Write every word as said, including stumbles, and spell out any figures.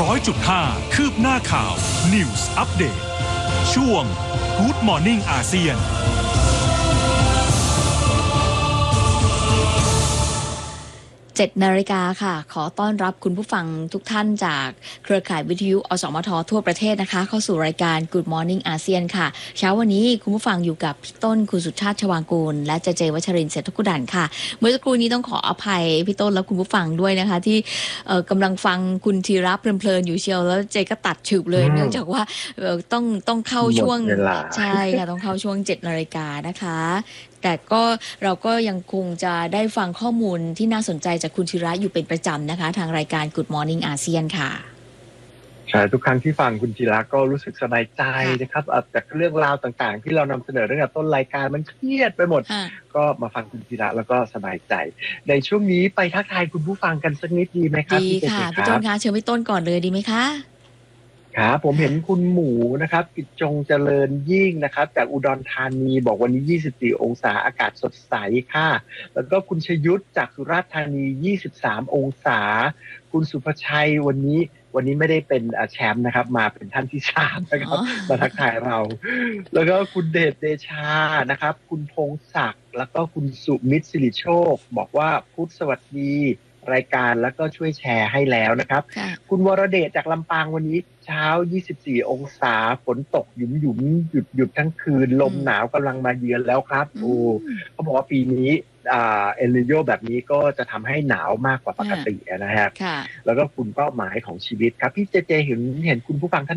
อยจุดห้า คืบหน้าข่าว News Update ช่วง Good Morning อาเซียนเจ็ดนาฬิกาค่ะขอต้อนรับคุณผู้ฟังทุกท่านจากเครือข่ายวิทยุอสมททั่วประเทศนะคะเข้าสู่รายการ Good Morning อาเซียนค่ะเช้าวันนี้คุณผู้ฟังอยู่กับพี่ต้นคุณสุชาติชวางกูลและเจเจวัชรินทร์เศรษฐกุดันค่ะเมื่อสักครู่นี้ต้องขออภัยพี่ต้นและคุณผู้ฟังด้วยนะคะที่เอ่อกำลังฟังคุณธีระเพลินๆอยู่เชียวแล้วเจก็ตัดฉึบเลยเนื่องจากว่าเอ่อต้องต้องเข้าช่วงใช่ค่ะต้องเข้าช่วงเจ็ดนาฬิกานะคะแต่ก็เราก็ยังคงจะได้ฟังข้อมูลที่น่าสนใจจากคุณธีระอยู่เป็นประจำนะคะทางรายการ Good Morning อาเซียนค่ะใช่ทุกครั้งที่ฟังคุณธีระก็รู้สึกสบายใจนะครับจากเรื่องราวต่างๆที่เรานำเสนอตั้งแต่ต้นรายการมันเครียดไปหมดก็มาฟังคุณธีระแล้วก็สบายใจในช่วงนี้ไปทักทายคุณผู้ฟังกันสักนิดดีไหมครับดีค่ะพี่ต้นคะเชิญพี่ต้นก่อนเลยดีไหมคะครับผมเห็นคุณหมูนะครับกิจจงเจริญยิ่งนะครับจากอุดรธานีบอกวันนี้ยี่สิบสี่องศาอากาศสดใสค่ะแล้วก็คุณชยุทธจากสุราษฎร์ธานียี่สิบสามองศาคุณสุภชัยวันนี้วันนี้ไม่ได้เป็นแชมป์นะครับมาเป็นท่านที่สามนะครับมาทักทายเราแล้วก็คุณเดชเดชานะครับคุณพงศักดิ์แล้วก็คุณสุมิตรสิริโชคบอกว่าพุทธสวัสดีรายการแล้วก็ช่วยแชร์ให้แล้วนะครับคุณวรเดชจากลำปางวันนี้เช้ายี่สิบสี่องศาฝนตกหยุมหยุมหยุดหยุดทั้งคืนลมหนาวกำลังมาเยือนแล้วครับโอ้เขาบอกว่าปีนี้อ่าเอลนิโญแบบนี้ก็จะทำให้หนาวมากกว่าปกตินะครับแล้วก็คุณเป้าหมายของชีวิตครับพี่เจเจเห็นเห็นคุณผู้ฟังท่าน